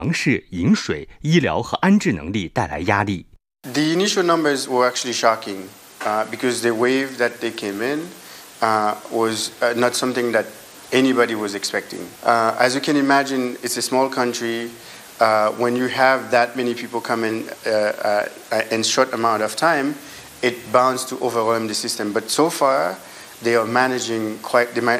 粮食、饮水、医疗和安置能力带来压力。 The initial numbers were actually shocking because the wave that they came in was not something that anybody was expecting. As you can imagine, it's a small country. When you have that many people come in short amount of time, it bounds to overwhelm the system. But so far, they're managing it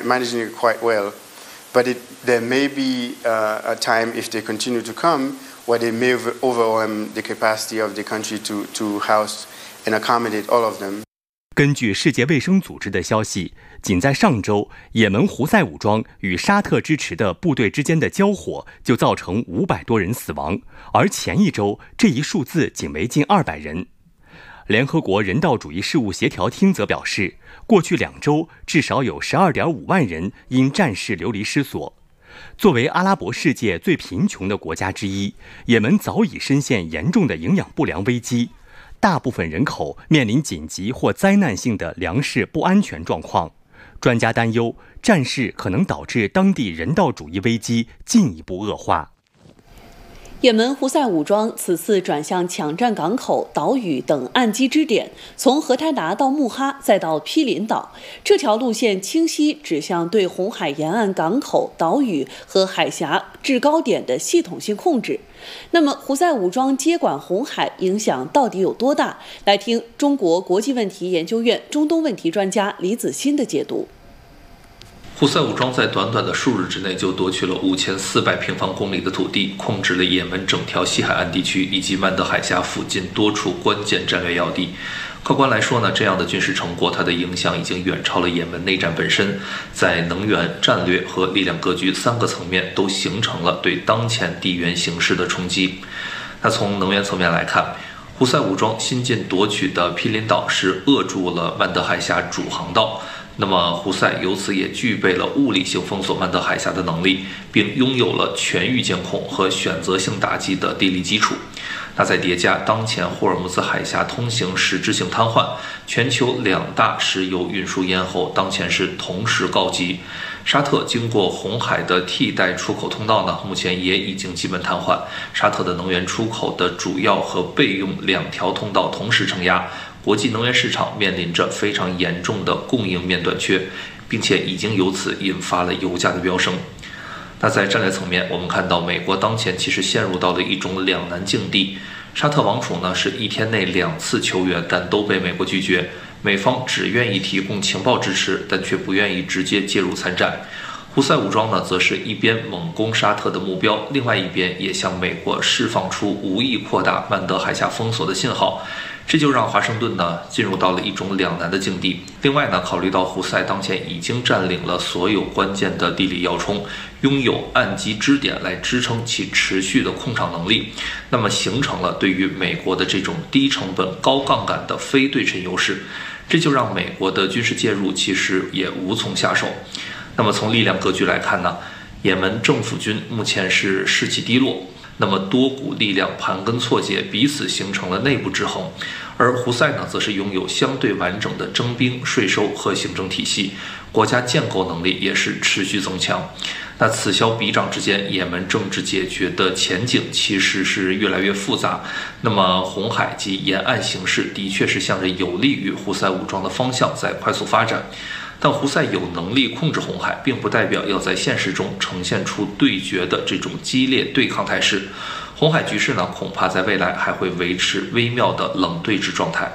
quite well. But there may be a time if they continue to come where they may overwhelm the capacity of the country to house and accommodate all of them. 根据世界卫生组织的消息，仅在上周，也门胡塞武装与沙特支持的部队之间的交火就造成500多人死亡，而前一周这一数字仅为近200人。联合国人道主义事务协调厅则表示，过去2周至少有12.5万人因战事流离失所。作为阿拉伯世界最贫穷的国家之一，也门早已深陷严重的营养不良危机，大部分人口面临紧急或灾难性的粮食不安全状况。专家担忧，战事可能导致当地人道主义危机进一步恶化。 也门胡塞武装此次转向抢占港口、岛屿等岸基支点，从荷台达到穆哈，再到毗邻岛，这条路线清晰指向对红海沿岸港口、岛屿和海峡制高点的系统性控制。那么，胡塞武装接管红海影响到底有多大？来听中国国际问题研究院中东问题专家李子欣的解读。 胡塞武装在短短的数日之内就夺取了5400平方公里的土地，控制了也门整条西海岸地区以及曼德海峡附近多处关键战略要地。客观来说呢，这样的军事成果，它的影响已经远超了也门内战本身，在能源、战略和力量格局3个层面都形成了对当前地缘形势的冲击。那从能源层面来看，胡塞武装新近夺取的毗邻岛是扼住了曼德海峡主航道。那么胡塞由此也具备了物理性封锁曼德海峡的能力，并拥有了全域监控和选择性打击的地理基础。那再叠加当前霍尔木兹海峡通行实质性瘫痪，全球2大石油运输咽喉当前是同时告急。沙特经过红海的替代出口通道呢，目前也已经基本瘫痪。沙特的能源出口的主要和备用2条通道同时承压，国际能源市场面临着非常严重的供应面短缺，并且已经由此引发了油价的飙升。那在战略层面，我们看到美国当前其实陷入到了一种两难境地。沙特王储呢是1天内2次求援，但都被美国拒绝。美方只愿意提供情报支持，但却不愿意直接介入参战。胡塞武装呢，则是一边猛攻沙特的目标，另外一边也向美国释放出无意扩大曼德海峡封锁的信号，这就让华盛顿呢进入到了一种两难的境地。另外呢，考虑到胡塞当前已经占领了所有关键的地理要冲，拥有岸基支点来支撑其持续的控场能力，那么形成了对于美国的这种低成本、高杠杆的非对称优势，这就让美国的军事介入其实也无从下手。那么从力量格局来看呢，也门政府军目前是士气低落，那么多股力量盘根错节，彼此形成了内部制衡。而胡塞呢，则是拥有相对完整的征兵、税收和行政体系，国家建构能力也是持续增强。那此消彼长之间，也门政治解决的前景其实是越来越复杂。那么红海及沿岸形势的确是向着有利于胡塞武装的方向在快速发展。但胡塞有能力控制红海，并不代表要在现实中呈现出对决的这种激烈对抗态势。红海局势呢，恐怕在未来还会维持微妙的冷对峙状态。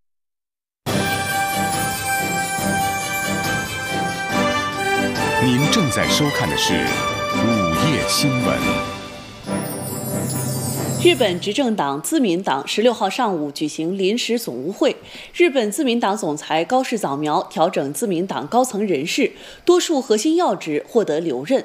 您正在收看的是午夜新闻。 日本执政党自民党16号上午举行临时总务会，日本自民党总裁高市早苗调整自民党高层人事，多数核心要职获得留任。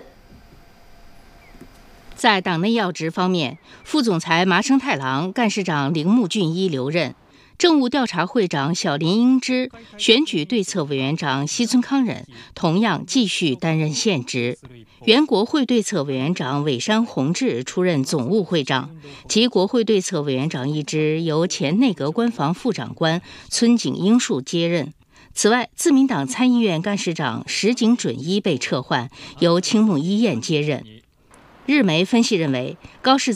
在党内要职方面，副总裁麻生太郎、干事长铃木俊一留任，政务调查会长小林英之、选举对策委员长西村康忍同样继续担任现职。原国会对策委员长尾山弘志出任总务会长，其国会对策委员长一职由前内阁官房副长官村井英树接任。此外，自民党参议院干事长石井准一被撤换，由青木一彦接任。 日媒分析认为，高市